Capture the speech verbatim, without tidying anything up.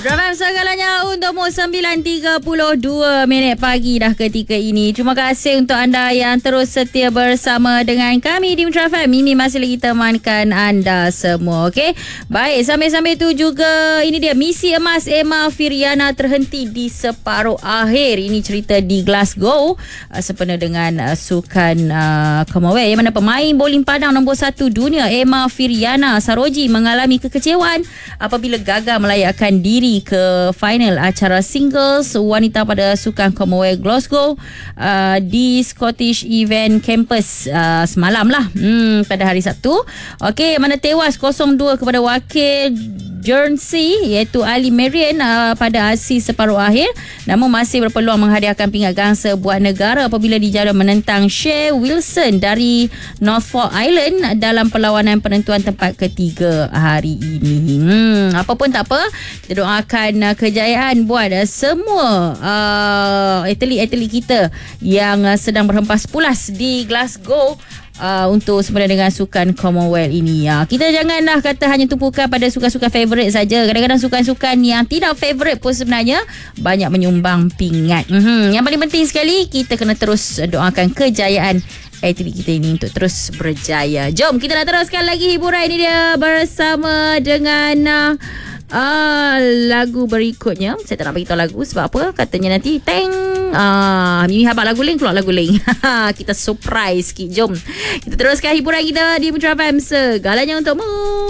Drama segalanya untukmu sembilan tiga puluh dua minit pagi dah ketika ini. Terima kasih untuk anda yang terus setia bersama dengan kami di Metro F M. Mimi masih lagi temankan anda semua. Okey. Baik, sambil-sambil tu juga ini dia misi emas Emma Firyana terhenti di separuh akhir. Ini cerita di Glasgow uh, sempena dengan uh, sukan uh, Commonwealth yang mana pemain bowling padang nombor satu dunia Emma Firyana Saroji mengalami kekecewaan apabila gagal melayakkan diri ke final acara singles wanita pada sukan Commonwealth Glasgow uh, di Scottish Event Campus uh, semalam lah hmm, pada hari Sabtu. Okey, mana tewas kosong dua kepada wakil Guernsey iaitu Ali Marian uh, pada aksi separuh akhir, namun masih berpeluang menghadiahkan pingat gangsa buat negara apabila dijadual menentang Shea Wilson dari Norfolk Island dalam perlawanan penentuan tempat ketiga hari ini. Hmm, apa pun tak apa, kita doakan uh, kejayaan buat uh, semua uh, atlet-atlet kita yang uh, sedang berhempas pulas di Glasgow Uh, untuk sempena dengan sukan Commonwealth ini. Uh, kita janganlah kata hanya tumpukan pada sukan-sukan favourite saja. Kadang-kadang sukan-sukan yang tidak favourite pun sebenarnya banyak menyumbang pingat. Mm-hmm. Yang paling penting sekali, kita kena terus doakan kejayaan atlet kita ini untuk terus berjaya. Jom kita nak teruskan lagi hiburan ini dia bersama dengan uh, uh, lagu berikutnya. Saya tak nak beritahu lagu sebab apa? Katanya nanti teng Ah, Mimi habaq lagu lain, keluar lagu lain. Kita surprise sikit. Jom kita teruskan hiburan kita di Metro F M. Segalanya untukmu.